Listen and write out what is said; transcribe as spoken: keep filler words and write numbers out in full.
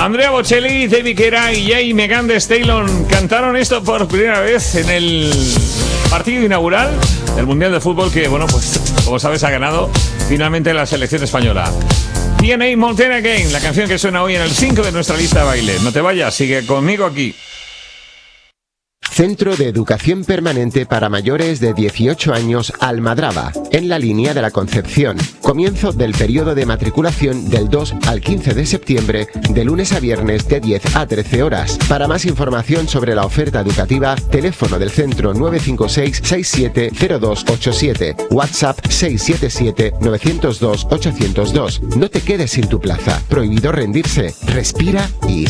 Andrea Bocelli, David Guetta y Jay Megan Thee Stallion cantaron esto por primera vez en el partido inaugural del Mundial de Fútbol que, bueno, pues como sabes ha ganado finalmente la selección española. D N A Mountain Again, la canción que suena hoy en el cinco de nuestra lista de baile. No te vayas, sigue conmigo aquí. Centro de Educación Permanente para Mayores de dieciocho años Almadraba, en la línea de la Concepción. Comienzo del periodo de matriculación del dos al quince de septiembre, de lunes a viernes de diez a trece horas. Para más información sobre la oferta educativa, teléfono del centro nueve cinco seis, seis siete cero dos ocho siete, WhatsApp seis siete siete, nueve cero dos, ocho cero dos. No te quedes sin tu plaza. Prohibido rendirse. Respira y